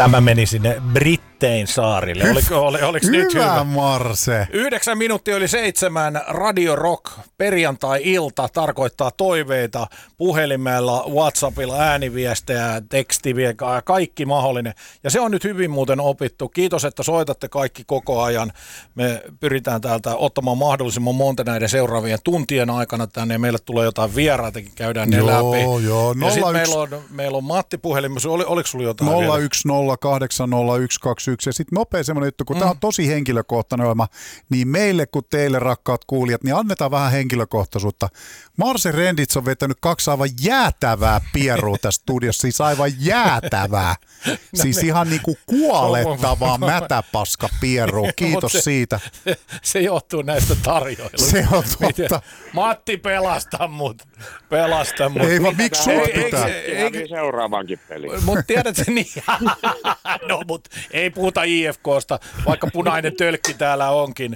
Tämä meni sinne Brittein saarille. Oliko nyt hyvä? Marse. 9 minuuttia yli 7. Radio Rock. Perjantai-ilta tarkoittaa toiveita puhelimella, WhatsAppilla, ääniviestejä, tekstiviä, kaikki mahdollinen. Ja se on nyt hyvin muuten opittu. Kiitos, että soitatte kaikki koko ajan. Me pyritään täältä ottamaan mahdollisimman monta näiden seuraavien tuntien aikana tänne. Ja meille tulee jotain vieraitakin, käydään ne läpi. Joo. Ja sitten meillä on Matti puhelimessa. Oliko sulla jotain 010800121 ja sitten nopea semmoinen juttu, kun tämä on tosi henkilökohtainen ohjelma, niin meille kuin teille rakkaat kuulijat, niin annetaan vähän henkilökohtaisuutta. Marse Rendits on vetänyt 2 aivan jäätävää pierua tässä studiossa, siis aivan jäätävää. Siis ihan niinku kuolettavaa mätäpaska pierua, kiitos siitä. Se johtuu näistä tarjoiluista. Se on totta. Matti, pelasta mut. Ei vaan miksi sut pitää? Ei seuraavaankin peliin. Mutta tiedätkö niin? No mut ei puhuta IFKsta, vaikka punainen tölkki täällä onkin.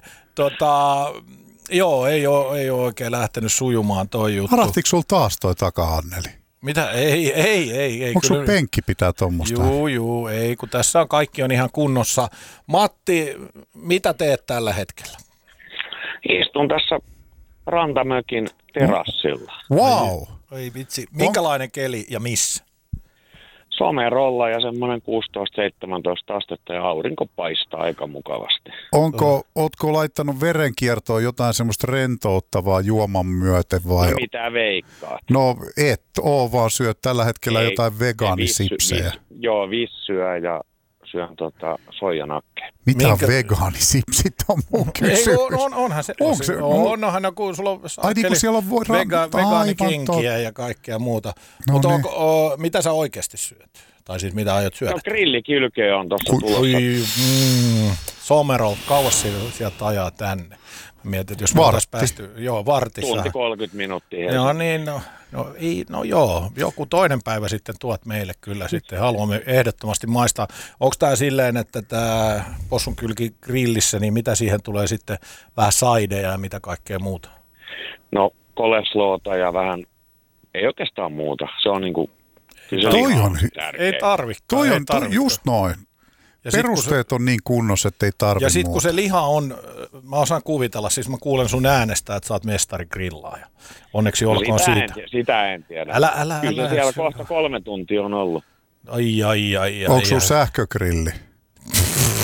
Joo, ei ole oikein lähtenyt sujumaan toi juttu. Harahtiko sulla taas toi taka-Anneli? Mitä? Ei. Onko sun penkki pitää tuommoista? Juu, ei, kun tässä on kaikki on ihan kunnossa. Matti, mitä teet tällä hetkellä? Istun tässä rantamökin terassilla. Wow! Ei vitsi. Minkälainen keli ja missä? Somerolla ja semmoinen 16-17 astetta ja aurinko paistaa aika mukavasti. Ootko laittanut verenkiertoon jotain semmoista rentouttavaa juoman myöten vai? No mitä veikkaat? No et oo, vaan syöt tällä hetkellä jotain vegaanisipsejä. Joo, vissyä ja syön soijanakkeen. Mitä vegaanisipsit on mun kysymys? Ei, onhan se. Onhan, kun sulla on kun siellä on vegaanikenkiä ja kaikkea muuta. No Mutta niin. mitä sä oikeasti syöt? Tai siis mitä aiot syödä? No grillikylkeä on tuossa tulossa. Somerol, kauas sieltä ajaa tänne. Mietin, että jos Vartti. päästy, vartissa. Tunti 30 minuuttia. Joo, niin, joku toinen päivä sitten tuot meille kyllä sitten. Haluamme ehdottomasti maistaa. Onko tämä silleen, että tämä possunkylki grillissä, niin mitä siihen tulee sitten vähän saideja ja mitä kaikkea muuta? No, koleslaota ja vähän, ei oikeastaan muuta. Se on niinku, toi on ei tarvitse. Toi on just noin. Ja perusteet on niin kunnossa, että ei tarvitse. Ja sitten kun se liha on, mä osaan kuvitella, siis mä kuulen sun äänestä, että sä oot mestari grillaaja. Onneksi olkoon siitä. Sitä en tiedä. Älä. Kyllä siellä kohta 3 tuntia on ollut. Ai. Onko sun sähkögrilli?